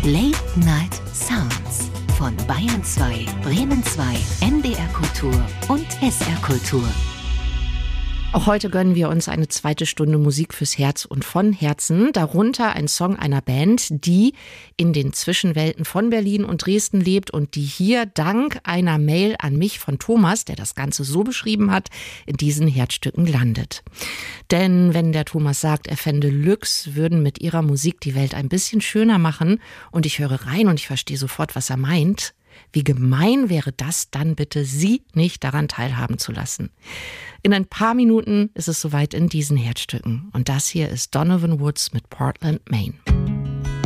Late Night Sounds von Bayern 2, Bremen 2, NDR Kultur und SR Kultur. Auch heute gönnen wir uns eine zweite Stunde Musik fürs Herz und von Herzen. Darunter ein Song einer Band, die in den Zwischenwelten von Berlin und Dresden lebt und die hier dank einer Mail an mich von Thomas, der das Ganze so beschrieben hat, in diesen Herzstücken landet. Denn wenn der Thomas sagt, er fände Lux würden mit ihrer Musik die Welt ein bisschen schöner machen und ich höre rein und ich verstehe sofort, was er meint, wie gemein wäre das dann bitte, Sie nicht daran teilhaben zu lassen. In ein paar Minuten ist es soweit in diesen Herzstücken. Und das hier ist Donovan Woods mit Portland, Maine.